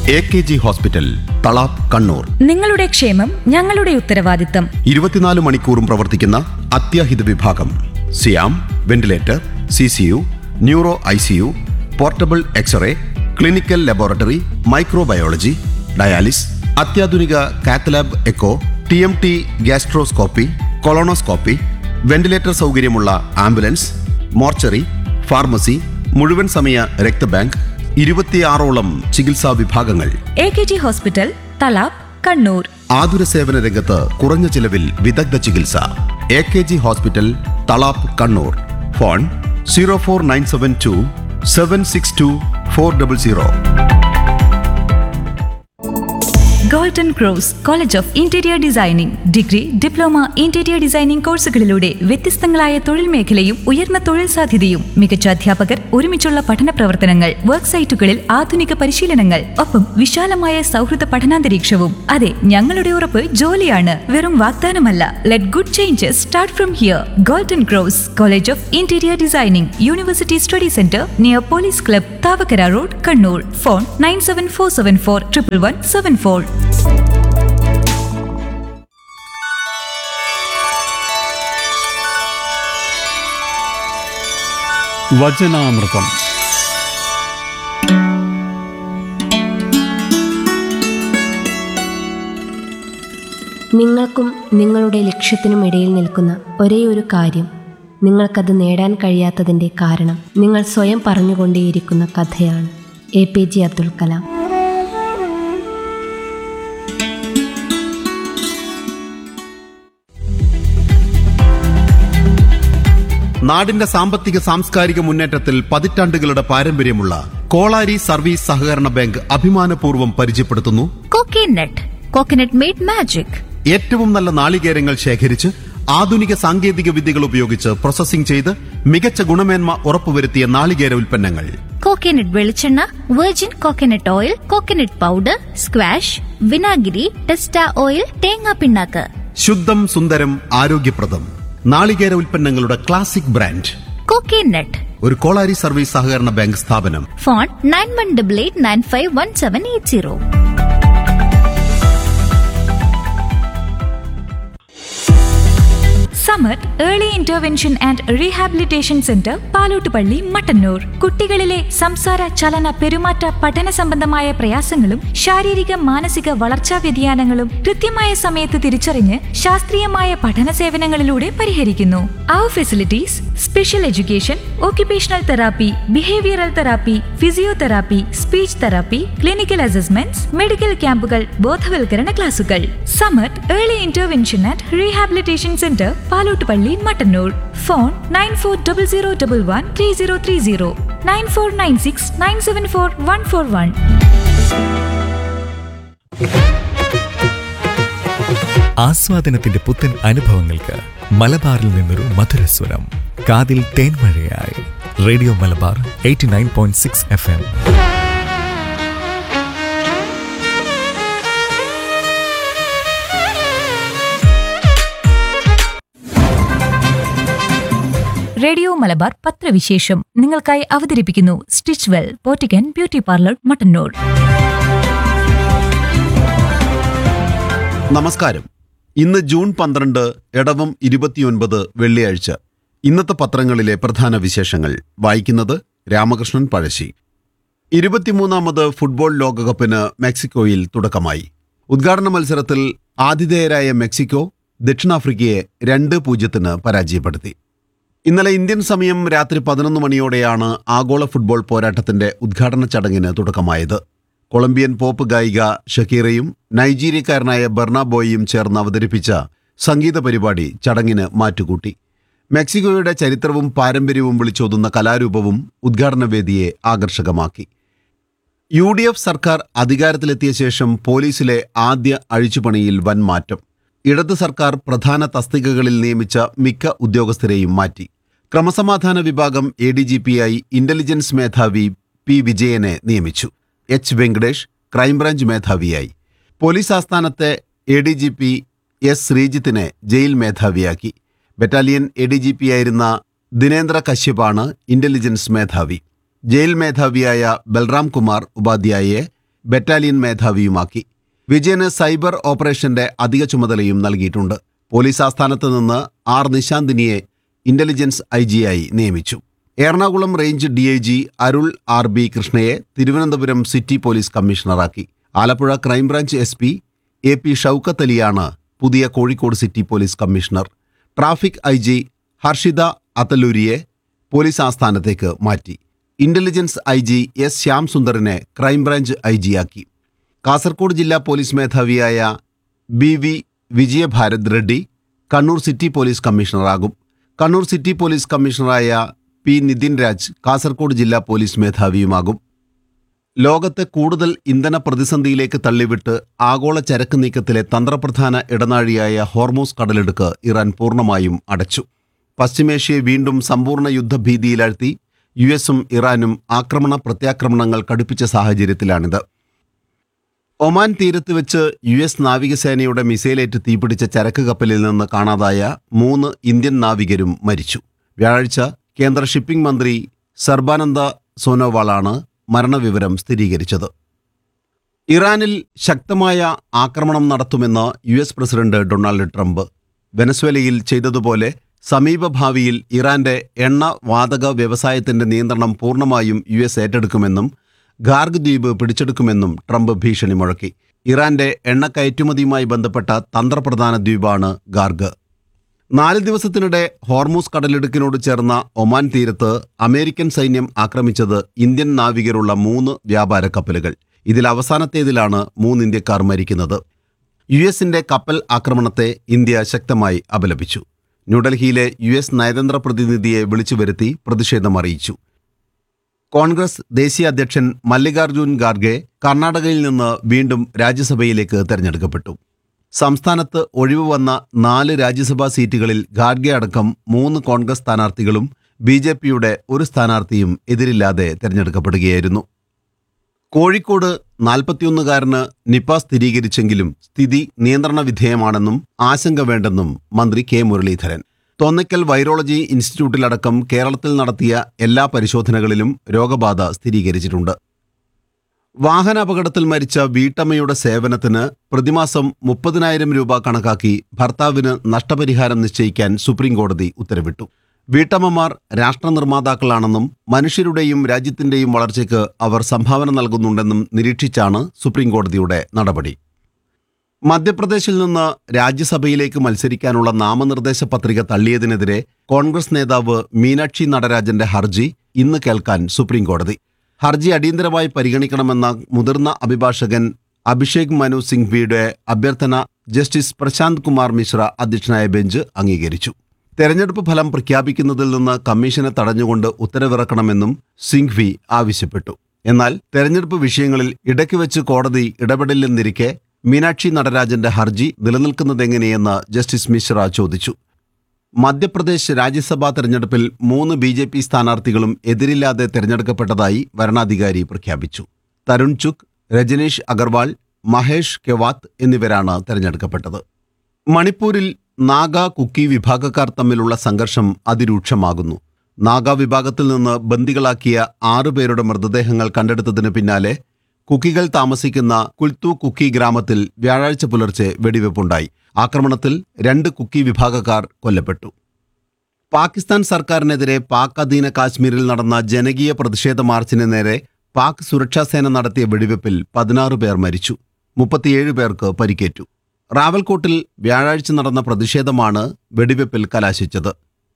AKG hospital, Thalap, Kannur. നിങ്ങളുടെ ക്ഷേമം ഞങ്ങളുടെ ഉത്തരവാദിത്തം. 24 മണിക്കൂറും പ്രവർത്തിക്കുന്ന അത്യാഹിത വിഭാഗം. സിയാം, ventilator, CCU, neuro ICU, portable x-ray, clinical laboratory, microbiology, dialysis, അത്യാധുനിക cath lab echo, TMT gastroscopy, colonoscopy, ventilator സൗകര്യമുള്ള ആംബുലൻസ്, മോർച്ചറി, ഫാർമസി, മുഴുവൻ സമയ രക്തബാങ്ക്, 26ഓളം ചികിത്സാ വിഭാഗങ്ങൾ. AKG hospital, Thalap, Kannur. ആതുര സേവന രംഗത്ത് കുറഞ്ഞ ചിലവിൽ വിദഗ്ധ ചികിത്സ. AKG hospital, Thalap, Kannur. Phone 04972 762 400. Golden cross college of interior designing degree, diploma interior designing കോഴ്സുകളിലൂടെ വ്യത്യസ്തങ്ങളായ തൊഴിൽ മേഖലയും ഉയർന്ന തൊഴിൽ സാധ്യതയും, മികച്ച അധ്യാപകർ, ഒരുമിച്ചുള്ള പഠന പ്രവർത്തനങ്ങൾ, വർക്ക് സൈറ്റുകളിൽ ആധുനിക പരിശീലനങ്ങൾ, ഒപ്പം വിശാലമായ സൗഹൃദ പഠനാന്തരീക്ഷവും. അതെ, ഞങ്ങളുടെ ഉറപ്പ് ജോലിയാണ്, വെറും വാഗ്ദാനമല്ല. Let good changes start from here. Golden cross college of interior designing, university study centre, near police club, Thavakkara road, Kannur. Phone 9747411174. വചനാമൃതം. നിങ്ങൾക്കും നിങ്ങളുടെ ലക്ഷ്യത്തിനും ഇടയിൽ നിൽക്കുന്ന ഒരേ ഒരു കാര്യം, നിങ്ങൾക്കത് നേടാൻ കഴിയാത്തതിൻ്റെ കാരണം നിങ്ങൾ സ്വയം പറഞ്ഞുകൊണ്ടേയിരിക്കുന്ന കഥയാണ്. APJ അബ്ദുൽ കലാം. നാടിന്റെ സാമ്പത്തിക സാംസ്കാരിക മുന്നേറ്റത്തിൽ പതിറ്റാണ്ടുകളുടെ പാരമ്പര്യമുള്ള കോളാരി സർവീസ് സഹകരണ ബാങ്ക് അഭിമാനപൂർവ്വം പരിചയപ്പെടുത്തുന്നു കോക്കനട്ട്. Coconut made magic. ഏറ്റവും നല്ല നാളികേരങ്ങൾ ശേഖരിച്ച് ആധുനിക സാങ്കേതിക വിദ്യകൾ ഉപയോഗിച്ച് പ്രോസസ്സിംഗ് ചെയ്ത് മികച്ച ഗുണമേന്മ ഉറപ്പുവരുത്തിയ നാളികേര ഉൽപ്പന്നങ്ങൾ. കോക്കനട്ട് വെളിച്ചെണ്ണ, virgin coconut oil, coconut powder, squash, വിനാഗിരി, ടെസ്റ്റ ഓയിൽ, തേങ്ങാ പിണ്ണാക്ക്. ശുദ്ധം, സുന്ദരം, ആരോഗ്യപ്രദം നാളികേര ഉൽപ്പന്നങ്ങളുടെ ക്ലാസിക് ബ്രാൻഡ് കോക്കനട്ട്. ഒരു കോളാരി സർവീസ് സഹകരണ ബാങ്ക് സ്ഥാപനം. Phone 9188951780. Samar early intervention and rehabilitation centre, Palottupalli, Mattannur. കുട്ടികളിലെ സംസാര, ചലന, പെരുമാറ്റ, പഠന സംബന്ധമായ പ്രയാസങ്ങളും ശാരീരിക മാനസിക വളർച്ചാ വ്യതിയാനങ്ങളും കൃത്യമായ സമയത്ത് തിരിച്ചറിഞ്ഞ് ശാസ്ത്രീയമായ പഠന സേവനങ്ങളിലൂടെ പരിഹരിക്കുന്നു. അവർ facilities: special education, occupational therapy, behavioural therapy, physiotherapy, speech therapy, clinical assessments, medical ക്യാമ്പുകൾ, ബോധവൽക്കരണ ക്ലാസുകൾ. Samar early intervention and rehabilitation centre, Palottupalli, Mattannur. Phone 9400113030, 9496974141. ആസ്വാദനത്തിന്റെ പുത്തൻ അനുഭവങ്ങൾക്ക് മലബാറിൽ നിന്നൊരു മധുരസ്വരം. കാതിൽ തേൻമഴയായി radio Malabar 89.6 FM. Radio Malabar പത്രവിശേഷം നിങ്ങൾക്കായി അവതരിപ്പിക്കുന്നു stitch well, പോറ്റിക്കൻ beauty parlour, Mattannur. നമസ്കാരം. ഇന്ന് ജൂൺ 12, ഇടവം 29, വെള്ളിയാഴ്ച. ഇന്നത്തെ പത്രങ്ങളിലെ പ്രധാന വിശേഷങ്ങൾ വായിക്കുന്നത് രാമകൃഷ്ണൻ പഴശ്ശി. 23ാമത് ഫുട്ബോൾ ലോകകപ്പിന് മെക്സിക്കോയിൽ തുടക്കമായി. ഉദ്ഘാടന മത്സരത്തിൽ ആതിഥേയരായ മെക്സിക്കോ ദക്ഷിണാഫ്രിക്കയെ 2-0 പരാജയപ്പെടുത്തി. ഇന്നലെ ഇന്ത്യൻ സമയം രാത്രി 11 മണിയോടെയാണ് ആഗോള ഫുട്ബോൾ പോരാട്ടത്തിന്റെ ഉദ്ഘാടന ചടങ്ങിന് തുടക്കമായത്. കൊളംബിയൻ പോപ്പ് ഗായിക ഷക്കീറയും നൈജീരിയക്കാരനായ ബെർണാബോയും ചേർന്ന് അവതരിപ്പിച്ച സംഗീത പരിപാടി ചടങ്ങിന് മാറ്റുകൂട്ടി. മെക്സിക്കോയുടെ ചരിത്രവും പാരമ്പര്യവും വിളിച്ചോതുന്ന കലാരൂപവും ഉദ്ഘാടനവേദിയെ ആകർഷകമാക്കി. UDF സർക്കാർ അധികാരത്തിലെത്തിയ ശേഷം പോലീസിലെ ആദ്യ അഴിച്ചുപണിയിൽ വൻ മാറ്റം. ഇടത് സർക്കാർ പ്രധാന തസ്തികകളിൽ നിയമിച്ച മിക്ക ഉദ്യോഗസ്ഥരെയും മാറ്റി. ക്രമസമാധാന വിഭാഗം ADGP-യായി ഇന്റലിജൻസ് മേധാവി P. വിജയനെ നിയമിച്ചു. H. വെങ്കടേഷ് ക്രൈംബ്രാഞ്ച് മേധാവിയായി. Police ആസ്ഥാനത്തെ ADGP S. ശ്രീജിത്തിനെ jail മേധാവിയാക്കി. Battalion ADGP-യായിരുന്ന Dinendra കശ്യപാണ് intelligence മേധാവി. Jail മേധാവിയായ Balram Kumar ഉപാധ്യായയെ battalion മേധാവിയുമാക്കി. വിജയന് സൈബർ ഓപ്പറേഷന്റെ അധിക ചുമതലയും നൽകിയിട്ടുണ്ട്. പോലീസ് ആസ്ഥാനത്ത് നിന്ന് ആർ നിശാന്തിനിയെ ഇന്റലിജൻസ് IG-ആയി നിയമിച്ചു. എറണാകുളം റേഞ്ച് DIG അരുൾ RB കൃഷ്ണയെ Thiruvananthapuram city police കമ്മീഷണറാക്കി. Alappuzha crime branch SP AP Shoukath അലിയാണ് പുതിയ Kozhikode city police commissioner. Traffic IG Harshita അത്തല്ലൂരിയെ police ആസ്ഥാനത്തേക്ക് മാറ്റി. Intelligence IG S Shyam സുന്ദറിനെ crime branch IG-ആക്കി. Kasaragod ജില്ലാ police മേധാവിയായ BV Vijayabharath Reddy Kannur city police കമ്മീഷണറാകും. Kannur city police കമ്മീഷണറായ P Nitin Raj Kasaragod ജില്ലാ പോലീസ് മേധാവിയുമാകും. ലോകത്തെ കൂടുതൽ ഇന്ധന പ്രതിസന്ധിയിലേക്ക് തള്ളിവിട്ട് ആഗോള ചരക്ക് നീക്കത്തിലെ തന്ത്രപ്രധാന ഇടനാഴിയായ ഹോർമൂസ് കടലിടുക്ക് ഇറാൻ പൂർണ്ണമായും അടച്ചു. പശ്ചിമേഷ്യയെ വീണ്ടും സമ്പൂർണ്ണ യുദ്ധഭീതിയിലാഴ്ത്തി US-ഉം ഇറാനും ആക്രമണ പ്രത്യാക്രമണങ്ങൾ കടുപ്പിച്ച സാഹചര്യത്തിലാണിത്. ഒമാൻ തീരത്ത് വെച്ച് US നാവികസേനയുടെ മിസൈലേറ്റ് തീപിടിച്ച ചരക്ക് കപ്പലിൽ നിന്ന് കാണാതായ 3 ഇന്ത്യൻ നാവികരും മരിച്ചു. വ്യാഴാഴ്ച കേന്ദ്ര ഷിപ്പിംഗ് മന്ത്രി സർബാനന്ദ സോനോവാളാണ് മരണവിവരം സ്ഥിരീകരിച്ചത്. ഇറാനിൽ ശക്തമായ ആക്രമണം നടത്തുമെന്ന് US പ്രസിഡന്റ് ഡൊണാൾഡ് ട്രംപ്. വെനസ്വേലയിൽ ചെയ്തതുപോലെ സമീപഭാവിയിൽ ഇറാന്റെ എണ്ണ വാതക വ്യവസായത്തിന്റെ നിയന്ത്രണം പൂർണ്ണമായും US ഏറ്റെടുക്കുമെന്നും ഖാർഗ് ദ്വീപ് പിടിച്ചെടുക്കുമെന്നും ട്രംപ് ഭീഷണി മുഴക്കി. ഇറാന്റെ എണ്ണ കയറ്റുമതിയുമായി ബന്ധപ്പെട്ട തന്ത്രപ്രധാന ദ്വീപാണ് ഖാർഗ്. 4 ദിവസത്തിനിടെ ഹോർമൂസ് കടലിടുക്കിനോട് ചേർന്ന ഒമാൻ തീരത്ത് അമേരിക്കൻ സൈന്യം ആക്രമിച്ചത് ഇന്ത്യൻ നാവികരുള്ള 3 വ്യാപാര കപ്പലുകൾ. ഇതിൽ അവസാനത്തേതിലാണ് 3 ഇന്ത്യക്കാർ മരിക്കുന്നത്. US-ന്റെ കപ്പൽ ആക്രമണത്തെ ഇന്ത്യ ശക്തമായി അപലപിച്ചു. ന്യൂഡൽഹിയിലെ US നയതന്ത്ര പ്രതിനിധിയെ വിളിച്ചുവരുത്തി പ്രതിഷേധമറിയിച്ചു. കോൺഗ്രസ് ദേശീയ അധ്യക്ഷൻ മല്ലികാർജുൻ ഖാർഗെ കർണാടകയിൽ നിന്ന് വീണ്ടും രാജ്യസഭയിലേക്ക് തെരഞ്ഞെടുക്കപ്പെട്ടു. സംസ്ഥാനത്ത് ഒഴിവ് വന്ന 4 രാജ്യസഭാ സീറ്റുകളിൽ ഖാർഗെ അടക്കം 3 കോൺഗ്രസ് സ്ഥാനാർത്ഥികളും BJP-യുടെ ഒരു സ്ഥാനാർത്ഥിയും എതിരില്ലാതെ തെരഞ്ഞെടുക്കപ്പെടുകയായിരുന്നു. കോഴിക്കോട് 41-കാരന് നിപ സ്ഥിരീകരിച്ചെങ്കിലും സ്ഥിതി നിയന്ത്രണ വിധേയമാണെന്നും ആശങ്ക വേണ്ടെന്നും മന്ത്രി K മുരളീധരൻ. തോന്നയ്ക്കൽ വൈറോളജി ഇൻസ്റ്റിറ്റ്യൂട്ടിലടക്കം കേരളത്തിൽ നടത്തിയ എല്ലാ പരിശോധനകളിലും രോഗബാധ സ്ഥിരീകരിച്ചിട്ടുണ്ട്. വാഹനാപകടത്തിൽ മരിച്ച വീട്ടമ്മയുടെ സേവനത്തിന് പ്രതിമാസം 30,000 രൂപ കണക്കാക്കി ഭർത്താവിന് നഷ്ടപരിഹാരം നിശ്ചയിക്കാൻ സുപ്രീംകോടതി ഉത്തരവിട്ടു. വീട്ടമ്മമാർ രാഷ്ട്രനിർമ്മാതാക്കളാണെന്നും മനുഷ്യരുടെയും രാജ്യത്തിന്റെയും വളർച്ചയ്ക്ക് അവർ സംഭാവന നൽകുന്നുണ്ടെന്നും നിരീക്ഷിച്ചാണ് സുപ്രീംകോടതിയുടെ നടപടി. മധ്യപ്രദേശിൽ നിന്ന് രാജ്യസഭയിലേക്ക് മത്സരിക്കാനുള്ള നാമനിർദ്ദേശ പത്രിക തള്ളിയതിനെതിരെ കോൺഗ്രസ് നേതാവ് മീനാക്ഷി നടരാജന്റെ ഹർജി ഇന്ന് കേൾക്കാൻ സുപ്രീംകോടതി. ഹർജി അടിയന്തരമായി പരിഗണിക്കണമെന്ന മുതിർന്ന അഭിഭാഷകൻ അഭിഷേക് മനു സിംഘ്വിയുടെ അഭ്യർത്ഥന ജസ്റ്റിസ് പ്രശാന്ത് കുമാർ മിശ്ര അധ്യക്ഷനായ ബെഞ്ച് അംഗീകരിച്ചു. തെരഞ്ഞെടുപ്പ് ഫലം പ്രഖ്യാപിക്കുന്നതിൽ നിന്ന് കമ്മീഷനെ തടഞ്ഞുകൊണ്ട് ഉത്തരവിറക്കണമെന്നും സിംഘ്വി ആവശ്യപ്പെട്ടു. എന്നാൽ തെരഞ്ഞെടുപ്പ് വിഷയങ്ങളിൽ ഇടയ്ക്ക് വെച്ച് കോടതി ഇടപെടില്ലെന്നിരിക്കെ മീനാക്ഷി നടരാജന്റെ ഹർജി നിലനിൽക്കുന്നതെങ്ങനെയെന്ന് ജസ്റ്റിസ് മിശ്ര ചോദിച്ചു. മധ്യപ്രദേശ് രാജ്യസഭാ തെരഞ്ഞെടുപ്പിൽ 3 BJP സ്ഥാനാർത്ഥികളും എതിരില്ലാതെ തെരഞ്ഞെടുക്കപ്പെട്ടതായി വരണാധികാരി പ്രഖ്യാപിച്ചു. തരുൺ ചുക്, രജനീഷ് അഗർവാൾ, മഹേഷ് കെവാത്ത് എന്നിവരാണ് തെരഞ്ഞെടുക്കപ്പെട്ടത്. മണിപ്പൂരിൽ നാഗ കുക്കി വിഭാഗക്കാർ തമ്മിലുള്ള സംഘർഷം അതിരൂക്ഷമാകുന്നു. നാഗ വിഭാഗത്തിൽ നിന്ന് ബന്ദികളാക്കിയ 6 പേരുടെ മൃതദേഹങ്ങൾ കണ്ടെടുത്തതിന് പിന്നാലെ കുക്കികൾ താമസിക്കുന്ന കുൽത്തു കുക്കി ഗ്രാമത്തിൽ വ്യാഴാഴ്ച പുലർച്ചെ വെടിവെപ്പുണ്ടായി. ആക്രമണത്തിൽ 2 കുക്കി വിഭാഗക്കാർ കൊല്ലപ്പെട്ടു. പാകിസ്ഥാൻ സർക്കാരിനെതിരെ പാക് അധീന കാശ്മീരിൽ നടന്ന ജനകീയ പ്രതിഷേധ മാർച്ചിന് നേരെ പാക് സുരക്ഷാസേന നടത്തിയ വെടിവെപ്പിൽ 16 പേർ മരിച്ചു, 37 പേർക്ക് പരിക്കേറ്റു. റാവൽകോട്ടിൽ വ്യാഴാഴ്ച നടന്ന പ്രതിഷേധമാണ് വെടിവെപ്പിൽ കലാശിച്ചത്.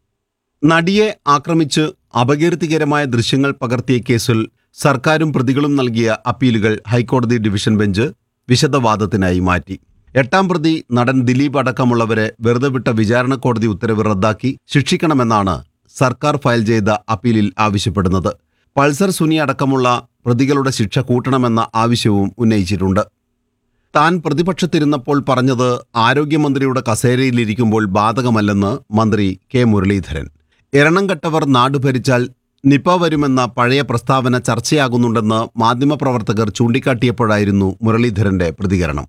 നടിയെ ആക്രമിച്ച് അപകീർത്തികരമായ ദൃശ്യങ്ങൾ പകർത്തിയ കേസിൽ സർക്കാരും പ്രതികളും നൽകിയ അപ്പീലുകൾ ഹൈക്കോടതി ഡിവിഷൻ ബെഞ്ച് വിശദവാദത്തിനായി മാറ്റി. 8ാം പ്രതി നടൻ ദിലീപ് അടക്കമുള്ളവരെ വെറുതെ വിട്ട വിചാരണ കോടതി ഉത്തരവ് റദ്ദാക്കി ശിക്ഷിക്കണമെന്നാണ് സർക്കാർ ഫയൽ ചെയ്ത അപ്പീലിൽ ആവശ്യപ്പെടുന്നത്. പൾസർ സുനി അടക്കമുള്ള പ്രതികളുടെ ശിക്ഷ കൂട്ടണമെന്ന ആവശ്യവും ഉന്നയിച്ചിട്ടുണ്ട്. താൻ പ്രതിപക്ഷത്തിരുന്നപ്പോൾ പറഞ്ഞത് ആരോഗ്യമന്ത്രിയുടെ കസേരയിലിരിക്കുമ്പോൾ ബാധകമല്ലെന്ന് മന്ത്രി K മുരളീധരൻ. എരണം കെട്ടവർ നാട് ഭരിച്ചാൽ നിപ വരുമെന്ന പഴയ പ്രസ്താവന ചർച്ചയാകുന്നുണ്ടെന്ന് മാധ്യമപ്രവർത്തകർ ചൂണ്ടിക്കാട്ടിയപ്പോഴായിരുന്നു മുരളീധരന്റെ പ്രതികരണം.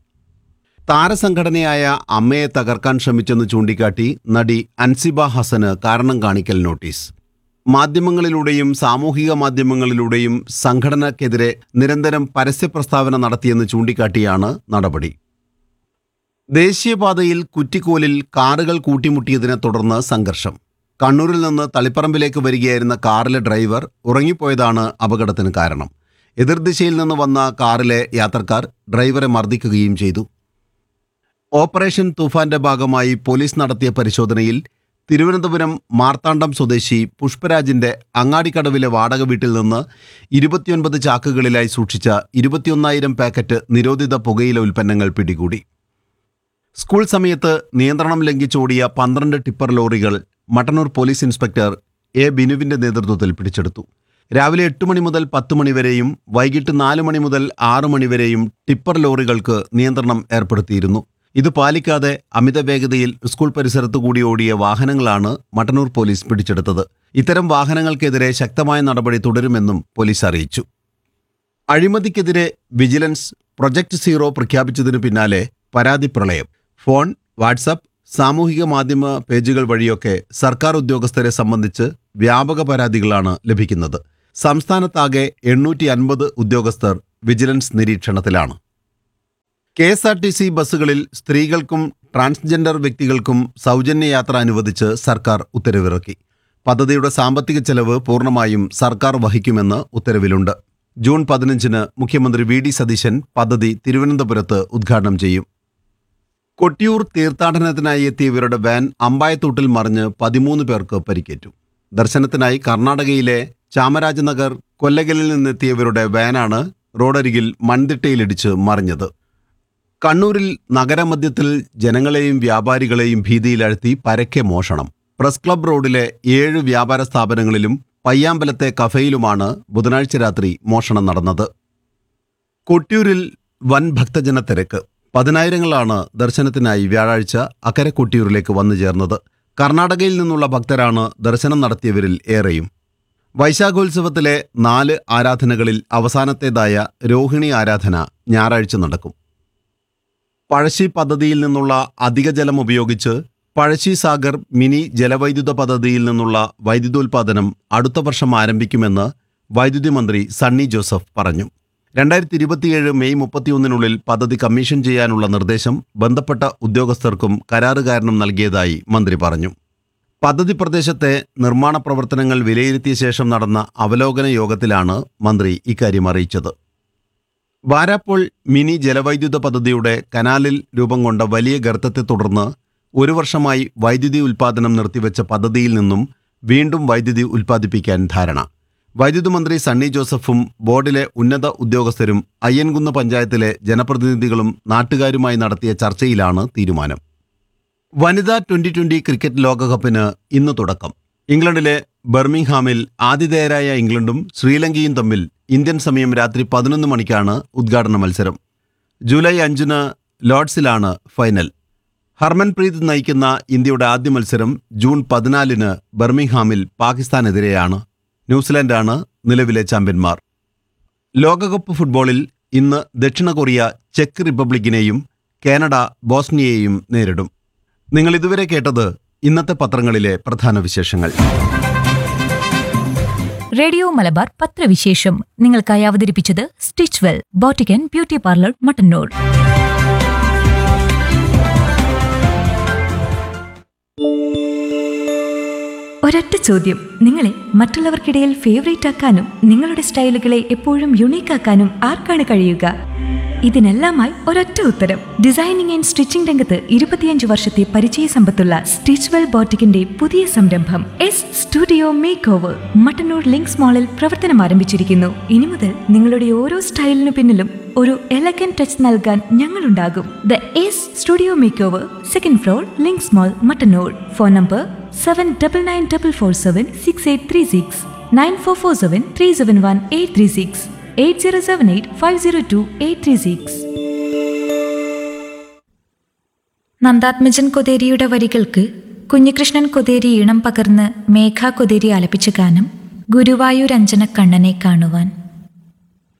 താരസംഘടനയായ അമ്മയെ തകർക്കാൻ ശ്രമിച്ചെന്ന് ചൂണ്ടിക്കാട്ടി നടി അൻസിബ ഹസന് കാരണം കാണിക്കൽ നോട്ടീസ്. മാധ്യമങ്ങളിലൂടെയും സാമൂഹിക മാധ്യമങ്ങളിലൂടെയും സംഘടനയ്ക്കെതിരെ നിരന്തരം പരസ്യ പ്രസ്താവന നടത്തിയെന്ന് ചൂണ്ടിക്കാട്ടിയാണ് നടപടി. ദേശീയപാതയിൽ കുറ്റിക്കോലിൽ കാറുകൾ കൂട്ടിമുട്ടിയതിനെ തുടർന്ന് സംഘർഷം. കണ്ണൂരിൽ നിന്ന് തളിപ്പറമ്പിലേക്ക് വരികയായിരുന്ന കാറിലെ ഡ്രൈവർ ഉറങ്ങിപ്പോയതാണ് അപകടത്തിന് കാരണം. എതിർദിശയിൽ നിന്ന് വന്ന കാറിലെ യാത്രക്കാർ ഡ്രൈവറെ മർദ്ദിക്കുകയും ചെയ്തു. ഓപ്പറേഷൻ തൂഫാന്റെ ഭാഗമായി പോലീസ് നടത്തിയ പരിശോധനയിൽ തിരുവനന്തപുരം മാർത്താണ്ഡം സ്വദേശി പുഷ്പരാജിന്റെ അങ്ങാടിക്കടവിലെ വാടക വീട്ടിൽ നിന്ന് 29 ചാക്കുകളിലായി സൂക്ഷിച്ച 21,000 പാക്കറ്റ് നിരോധിത പുകയില ഉൽപ്പന്നങ്ങൾ പിടികൂടി. സ്കൂൾ സമയത്ത് നിയന്ത്രണം ലംഘിച്ചോടിയ 12 tipper ലോറികൾ Mattannur police inspector A ബിനുവിന്റെ നേതൃത്വത്തിൽ പിടിച്ചെടുത്തു. രാവിലെ 8 മണി മുതൽ 10 മണി വരെയും വൈകിട്ട് 4 മണി മുതൽ 6 മണി വരെയും ടിപ്പർ ലോറികൾക്ക് നിയന്ത്രണം ഏർപ്പെടുത്തിയിരുന്നു. ഇത് പാലിക്കാതെ അമിത വേഗതയിൽ സ്കൂൾ പരിസരത്തു കൂടി ഓടിയ വാഹനങ്ങളാണ് മട്ടന്നൂർ പോലീസ് പിടിച്ചെടുത്തത്. ഇത്തരം വാഹനങ്ങൾക്കെതിരെ ശക്തമായ നടപടി തുടരുമെന്നും പോലീസ് അറിയിച്ചു. അഴിമതിക്കെതിരെ വിജിലൻസ് പ്രൊജക്ട് സീറോ പ്രഖ്യാപിച്ചതിനു പിന്നാലെ പരാതി പ്രളയം. ഫോൺ, വാട്സാപ്പ്, സാമൂഹിക മാധ്യമ പേജുകൾ വഴിയൊക്കെ സർക്കാർ ഉദ്യോഗസ്ഥരെ സംബന്ധിച്ച് വ്യാപക പരാതികളാണ് ലഭിക്കുന്നത്. സംസ്ഥാനത്താകെ 850 ഉദ്യോഗസ്ഥർ വിജിലൻസ് നിരീക്ഷണത്തിലാണ്. KSRTC ബസ്സുകളിൽ സ്ത്രീകൾക്കും ട്രാൻസ്ജെൻഡർ വ്യക്തികൾക്കും സൗജന്യ യാത്ര അനുവദിച്ച് സർക്കാർ ഉത്തരവിറക്കി. പദ്ധതിയുടെ സാമ്പത്തിക ചെലവ് പൂർണ്ണമായും സർക്കാർ വഹിക്കുമെന്ന് ഉത്തരവിലുണ്ട്. ജൂൺ 15-ന് മുഖ്യമന്ത്രി VD സതീശൻ പദ്ധതി തിരുവനന്തപുരത്ത് ഉദ്ഘാടനം ചെയ്യും. കൊട്ടിയൂർ തീർത്ഥാടനത്തിനായി എത്തിയവരുടെ വാൻ അമ്പായത്തോട്ടിൽ മറിഞ്ഞ് 13 പേർക്ക് പരിക്കേറ്റു. ദർശനത്തിനായി കർണാടകയിലെ ചാമരാജനഗർ കൊല്ലകലിൽ നിന്നെത്തിയവരുടെ വാനാണ് റോഡരികിൽ മൺതിട്ടയിലിടിച്ച് മറിഞ്ഞത്. കണ്ണൂരിൽ നഗരമധ്യത്തിൽ ജനങ്ങളെയും വ്യാപാരികളെയും ഭീതിയിലാഴ്ത്തി പരക്കെ മോഷണം. പ്രസ് ക്ലബ് റോഡിലെ 7 വ്യാപാര സ്ഥാപനങ്ങളിലും പയ്യാമ്പലത്തെ കഫയിലുമാണ് ബുധനാഴ്ച രാത്രി മോഷണം നടന്നത്. കൊട്ടിയൂരിൽ വൻ ഭക്തജന തിരക്ക്. 10,000-ങ്ങളാണ് ദർശനത്തിനായി വ്യാഴാഴ്ച അക്കരെ കൊട്ടിയൂരിലേക്ക് വന്നു ചേർന്നത്. കർണാടകയിൽ നിന്നുള്ള ഭക്തരാണ് ദർശനം നടത്തിയവരിൽ ഏറെയും. വൈശാഖോത്സവത്തിലെ 4 ആരാധനകളിൽ അവസാനത്തേതായ രോഹിണി ആരാധന ഞായറാഴ്ച നടക്കും. പഴശ്ശി പദ്ധതിയിൽ നിന്നുള്ള അധിക ജലം ഉപയോഗിച്ച് പഴശ്ശി സാഗർ മിനി ജലവൈദ്യുത പദ്ധതിയിൽ നിന്നുള്ള വൈദ്യുതോൽപാദനം അടുത്ത വർഷം ആരംഭിക്കുമെന്ന് വൈദ്യുതി മന്ത്രി സണ്ണി ജോസഫ് പറഞ്ഞു. 2027 മെയ് 31-നുള്ളിൽ പദ്ധതി കമ്മീഷൻ ചെയ്യാനുള്ള നിർദ്ദേശം ബന്ധപ്പെട്ട ഉദ്യോഗസ്ഥർക്കും കരാറുകാരനും നൽകിയതായി മന്ത്രി പറഞ്ഞു. പദ്ധതി പ്രദേശത്തെ നിർമ്മാണ പ്രവർത്തനങ്ങൾ വിലയിരുത്തിയ ശേഷം നടന്ന അവലോകന യോഗത്തിലാണ് മന്ത്രി ഇക്കാര്യം അറിയിച്ചത്. വാരാപ്പോൾ മിനി ജലവൈദ്യുത പദ്ധതിയുടെ കനാലിൽ രൂപം കൊണ്ട വലിയ ഗർത്തത്തെ തുടർന്ന് 1 വർഷമായി വൈദ്യുതി ഉൽപ്പാദനം നിർത്തിവെച്ച പദ്ധതിയിൽ നിന്നും വീണ്ടും വൈദ്യുതി ഉൽപ്പാദിപ്പിക്കാൻ ധാരണ. വൈദ്യുതി മന്ത്രി സണ്ണി ജോസഫും ബോർഡിലെ ഉന്നത ഉദ്യോഗസ്ഥരും അയ്യൻകുന്ന് പഞ്ചായത്തിലെ ജനപ്രതിനിധികളും നാട്ടുകാരുമായി നടത്തിയ ചർച്ചയിലാണ് തീരുമാനം. വനിതാ 2020 ക്രിക്കറ്റ് ലോകകപ്പിന് ഇന്ന് തുടക്കം. ഇംഗ്ലണ്ടിലെ ബർമിംഗ്ഹാമിൽ ആതിഥേയരായ ഇംഗ്ലണ്ടും ശ്രീലങ്കയും തമ്മിൽ ഇന്ത്യൻ സമയം രാത്രി 11 മണിക്കാണ് ഉദ്ഘാടന മത്സരം. July 5-ന് ലോർഡ്സിലാണ് final. ഹർമൻപ്രീത് നയിക്കുന്ന ഇന്ത്യയുടെ ആദ്യ മത്സരം ജൂൺ 14-ന് ബർമിംഗ്ഹാമിൽ പാകിസ്ഥാനെതിരെയാണ്. ന്യൂസിലാൻഡാണ് നിലവിലെ ചാമ്പ്യന്മാർ. ലോകകപ്പ് ഫുട്ബോളിൽ ഇന്ന് ദക്ഷിണ കൊറിയ ചെക്ക് റിപ്പബ്ലിക്കിനെയും കാനഡ ബോസ്നിയയെയും നേരിടും. നിങ്ങൾ ഇതുവരെ കേട്ടത് ഇന്നത്തെ പത്രങ്ങളിലെ പ്രധാന വിശേഷങ്ങൾ. റേഡിയോ മലബാർ പത്രവിശേഷം നിങ്ങൾക്കായി അവതരിപ്പിച്ചത് stitch well boutique and beauty parlour Mattannur. ഒരൊറ്റ ചോദ്യം, നിങ്ങളെ മറ്റുള്ളവർക്കിടയിൽ ഫേവറേറ്റ് ആക്കാനും നിങ്ങളുടെ സ്റ്റൈലുകളെ എപ്പോഴും യുണീക്ക് ആക്കാനും ആർക്കാണ് കഴിയുക? ഇതിനെല്ലാമായി ഒരൊറ്റ ഉത്തരം. ഡിസൈനിങ് ആൻഡ് സ്റ്റിച്ചിങ് രംഗത്ത് 25 വർഷത്തെ പരിചയ സമ്പത്തുള്ള സ്റ്റിച്ച് വെൽ ബോട്ടിക്കിന്റെ പുതിയ സംരംഭം studio make over Mattannur links മാളിൽ പ്രവർത്തനം ആരംഭിച്ചിരിക്കുന്നു. ഇനി മുതൽ നിങ്ങളുടെ ഓരോ സ്റ്റൈലിനു പിന്നിലും ഒരു എലഗന്റ് ടച്ച് നൽകാൻ ഞങ്ങളുണ്ടാകും. The studio make over, 2nd floor, links mall, Mattannur. Phone number 7994476836, 9447371836, 8078502836. Nandathmajan കൊതേരിയുടെ വരികൾക്ക് കുഞ്ഞികൃഷ്ണൻ കൊതേരി ഈണം പകർന്ന് മേഘ കൊതേരി ആലപിച്ച ഗാനം ഗുരുവായൂരഞ്ജന കണ്ണനെ കാണുവാൻ.